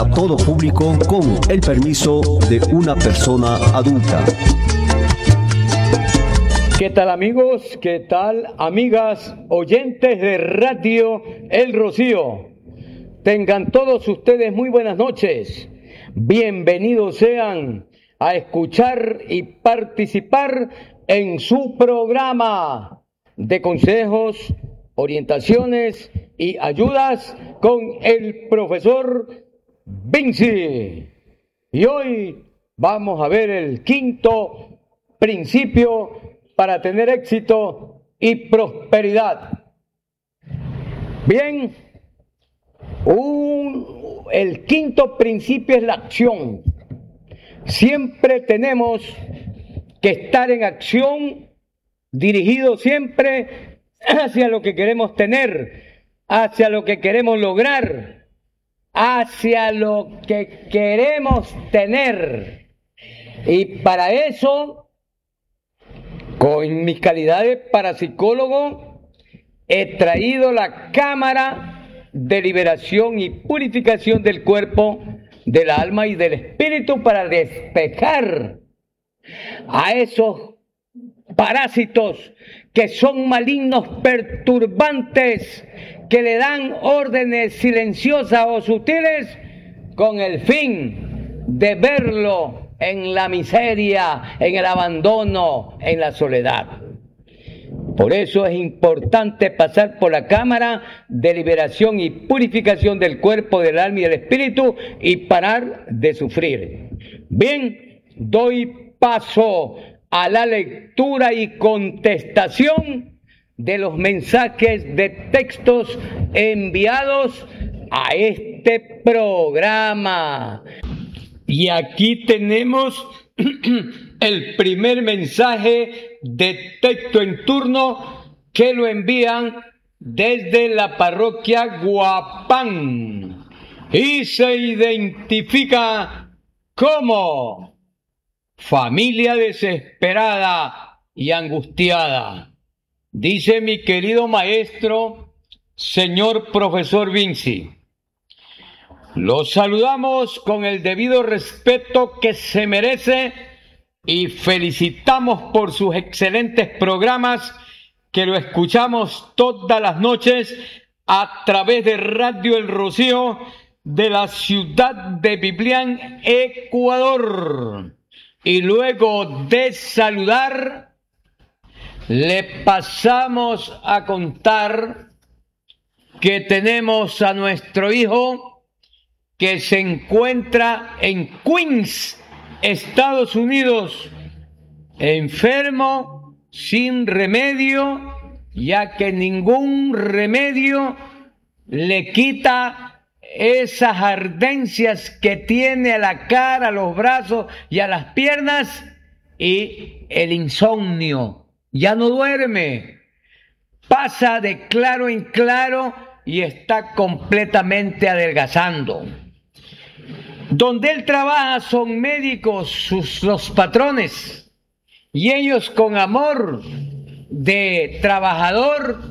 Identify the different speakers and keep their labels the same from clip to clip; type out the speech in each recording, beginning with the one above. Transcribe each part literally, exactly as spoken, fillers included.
Speaker 1: a todo público con el permiso de una persona adulta.
Speaker 2: ¿Qué tal, amigos? ¿Qué tal, amigas oyentes de Radio El Rocío? Tengan todos ustedes muy buenas noches. Bienvenidos sean a escuchar y participar en su programa de consejos, orientaciones y ayudas con el profesor Vinci. Y hoy vamos a ver el quinto principio para tener éxito y prosperidad. Bien, un, el quinto principio es la acción. Siempre tenemos que estar en acción, dirigido siempre hacia lo que queremos tener, hacia lo que queremos lograr, hacia lo que queremos tener. Y para eso, con mi calidad de parapsicólogo, he traído la cámara de liberación y purificación del cuerpo, del alma y del espíritu para despejar a esos parásitos que son malignos, perturbantes, que le dan órdenes silenciosas o sutiles con el fin de verlo en la miseria, en el abandono, en la soledad. Por eso es importante pasar por la cámara de liberación y purificación del cuerpo, del alma y del espíritu y parar de sufrir. Bien, doy paso a la lectura y contestación de los mensajes de textos enviados a este programa. Y aquí tenemos el primer mensaje de texto en turno que lo envían desde la parroquia Guapán y se identifica como familia desesperada y angustiada. Dice mi querido maestro, señor profesor Vinci: los saludamos con el debido respeto que se merece y felicitamos por sus excelentes programas que lo escuchamos todas las noches a través de Radio El Rocío de la ciudad de Biblián, Ecuador. Y luego de saludar, le pasamos a contar que tenemos a nuestro hijo que se encuentra en Queens, Estados Unidos, enfermo, sin remedio, ya que ningún remedio le quita esas ardencias que tiene a la cara, a los brazos y a las piernas, y el insomnio. Ya no duerme, pasa de claro en claro y está completamente adelgazando. Donde él trabaja son médicos sus, los patrones, y ellos con amor de trabajador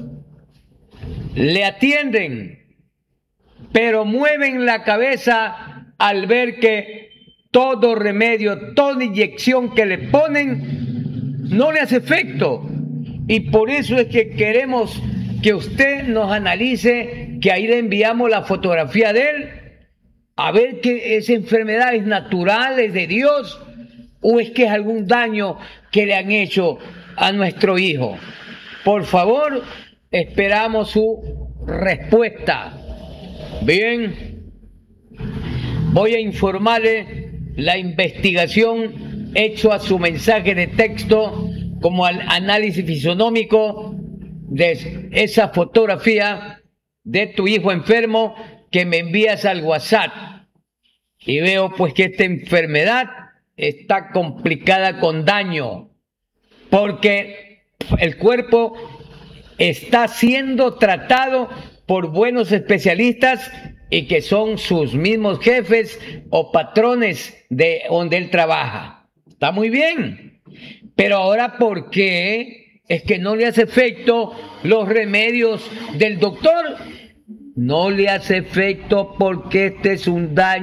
Speaker 2: le atienden, pero mueven la cabeza al ver que todo remedio, toda inyección que le ponen no le hace efecto. Y por eso es que queremos que usted nos analice, que ahí le enviamos la fotografía de él, a ver que esa enfermedad es natural, es de Dios, o es que es algún daño que le han hecho a nuestro hijo. Por favor, esperamos su respuesta. Bien, voy a informarle la investigación hecho a su mensaje de texto como al análisis fisionómico de esa fotografía de tu hijo enfermo que me envías al WhatsApp. Y veo pues que esta enfermedad está complicada con daño, porque el cuerpo está siendo tratado por buenos especialistas y que son sus mismos jefes o patrones de donde él trabaja. Está muy bien, pero ahora ¿por qué es que no le hace efecto los remedios del doctor? No le hace efecto porque este es un daño